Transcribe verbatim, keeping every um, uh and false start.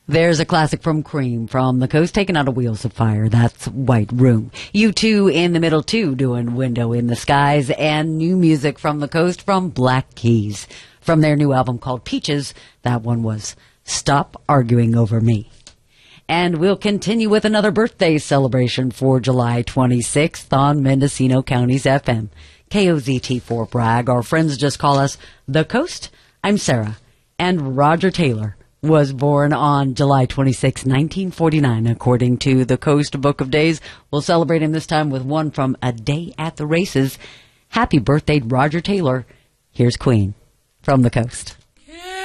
There's a classic from Cream from the Coast, taken out of Wheels of Fire. That's White Room. U two in the middle, too, doing Window in the Skies, and new music from the Coast from Black Keys. From their new album called Peaches, that one was Stop Arguing Over Me. And we'll continue with another birthday celebration for July twenty-sixth on Mendocino County's F M. K O Z T four Bragg. Our friends just call us The Coast. I'm Sarah. And Roger Taylor was born on July twenty-sixth, nineteen forty-nine, according to the Coast Book of Days. We'll celebrate him this time with one from A Day at the Races. Happy birthday, Roger Taylor. Here's Queen from the Coast.